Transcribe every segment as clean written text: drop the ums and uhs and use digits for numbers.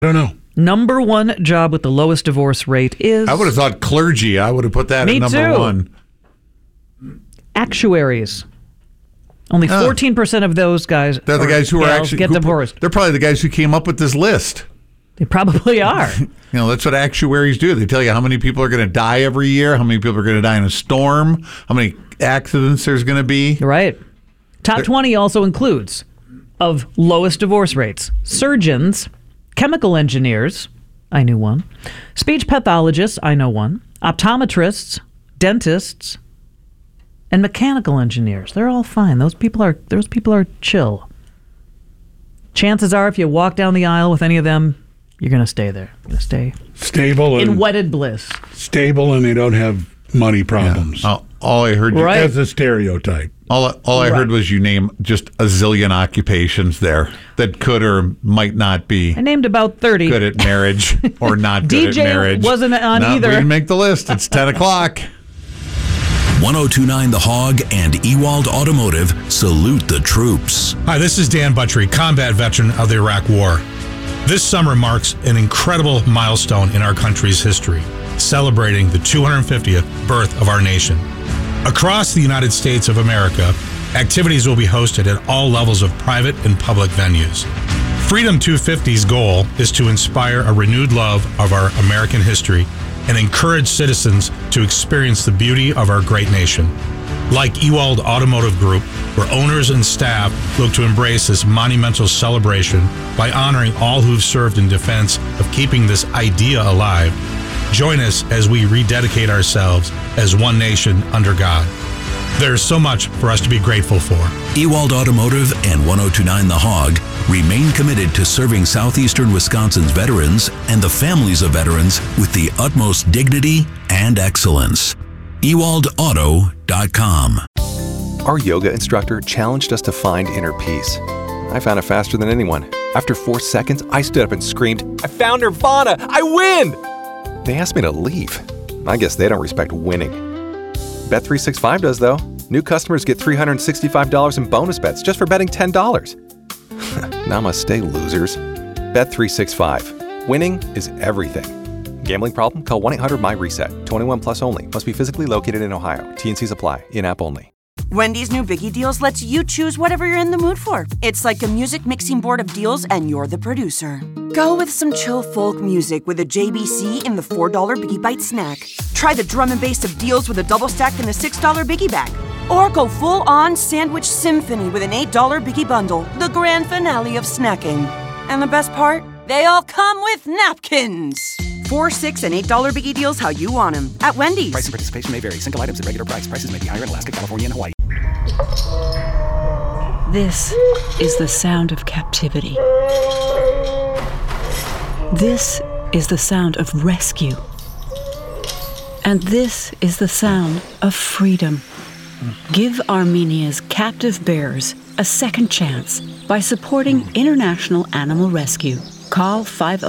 I don't know. Number one job with the lowest divorce rate is... I would have thought clergy. I would have put that at number one. Actuaries. Only 14% of those guys They're the guys who are actually get divorced. They're probably the guys who came up with this list. They probably are. That's what actuaries do. They tell you how many people are going to die every year, how many people are going to die in a storm, how many accidents there's going to be. Right. Top 20 also includes, of lowest divorce rates, surgeons, chemical engineers, I knew one, speech pathologists, I know one, optometrists, dentists, and mechanical engineers. They're all fine. Those people are chill. Chances are if you walk down the aisle with any of them, you're going to stay there. You're going to stay stable in wedded bliss. Stable, and they don't have money problems. Yeah. All I heard as a stereotype. All I heard was you name just a zillion occupations there that could or might not be. I named about 30. Good at marriage or not good at marriage. DJ wasn't on either. We didn't make the list. It's 10 o'clock. 1029 The Hog and Ewald Automotive salute the troops. Hi, this is Dan Buttrey, combat veteran of the Iraq War. This summer marks an incredible milestone in our country's history, celebrating the 250th birth of our nation. Across the United States of America, activities will be hosted at all levels of private and public venues. Freedom 250's goal is to inspire a renewed love of our American history and encourage citizens to experience the beauty of our great nation. Like Ewald Automotive Group, where owners and staff look to embrace this monumental celebration by honoring all who've served in defense of keeping this idea alive, join us as we rededicate ourselves as one nation under God. There's so much for us to be grateful for. Ewald Automotive and 1029 The Hog remain committed to serving southeastern Wisconsin's veterans and the families of veterans with the utmost dignity and excellence. EwaldAuto.com. Our yoga instructor challenged us to find inner peace. I found it faster than anyone. After 4 seconds, I stood up and screamed, "I found Nirvana! I win!" They asked me to leave. I guess they don't respect winning. Bet365 does, though. New customers get $365 in bonus bets just for betting $10. Namaste, losers. Bet365. Winning is everything. Gambling problem? Call 1-800-MY-RESET. 21 plus only. Must be physically located in Ohio. T&Cs apply. In-app only. Wendy's new Biggie Deals lets you choose whatever you're in the mood for. It's like a music mixing board of deals, and you're the producer. Go with some chill folk music with a JBC in the $4 Biggie Bite snack. Try the drum and bass of deals with a double stack in the $6 Biggie Bag. Or go full-on sandwich symphony with an $8 Biggie Bundle, the grand finale of snacking. And the best part? They all come with napkins. $4, $6, and $8 Biggie Deals how you want them at Wendy's. Price and participation may vary. Single items at regular price. Prices may be higher in Alaska, California, and Hawaii. This is the sound of captivity. This is the sound of rescue. And this is the sound of freedom. Give Armenia's captive bears a second chance by supporting International Animal Rescue. Call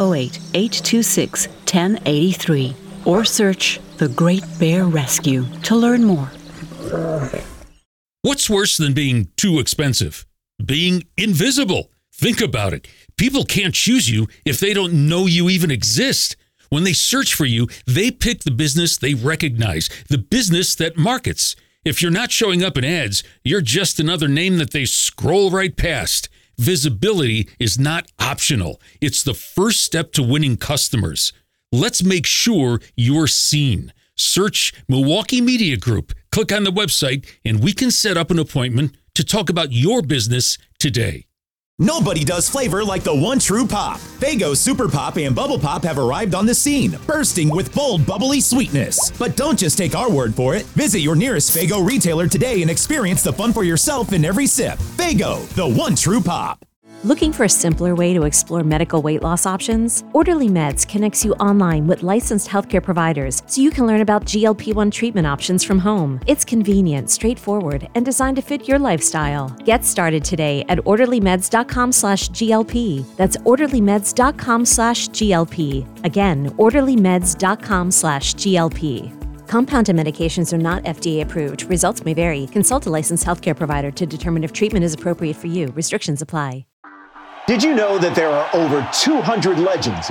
508-826-1083 or search The Great Bear Rescue to learn more. What's worse than being too expensive? Being invisible. Think about it. People can't choose you if they don't know you even exist. When they search for you, they pick the business they recognize, the business that markets. If you're not showing up in ads, you're just another name that they scroll right past. Visibility is not optional. It's the first step to winning customers. Let's make sure you're seen. Search Milwaukee Media Group. Click on the website, and we can set up an appointment to talk about your business today. Nobody does flavor like the one true pop. Faygo Super Pop and Bubble Pop have arrived on the scene, bursting with bold, bubbly sweetness. But don't just take our word for it. Visit your nearest Faygo retailer today and experience the fun for yourself in every sip. Faygo, the one true pop. Looking for a simpler way to explore medical weight loss options? Orderly Meds connects you online with licensed healthcare providers so you can learn about GLP-1 treatment options from home. It's convenient, straightforward, and designed to fit your lifestyle. Get started today at orderlymeds.com/GLP. That's orderlymeds.com/GLP. Again, orderlymeds.com/GLP. Compounded medications are not FDA approved. Results may vary. Consult a licensed healthcare provider to determine if treatment is appropriate for you. Restrictions apply. Did you know that there are over 200 legends